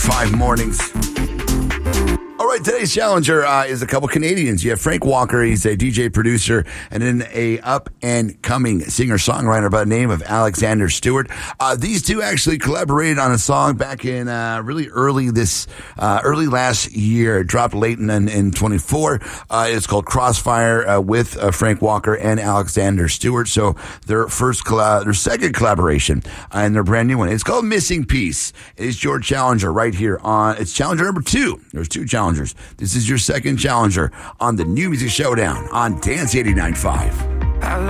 89.5 mornings. All right, today's challenger is a couple Canadians. You have Frank Walker. He's a DJ producer and then a up-and-coming singer-songwriter by the name of Alexander Stewart. These two actually collaborated on a song back in really early last year. It dropped late in 24. It's called Crossfire with Frank Walker and Alexander Stewart. So their second collaboration and their brand new one. It's called Missing Piece. It's your challenger right here on. It's challenger number 2. There's 2 challengers. This is your second challenger on the New Music Showdown on Dance 89.5.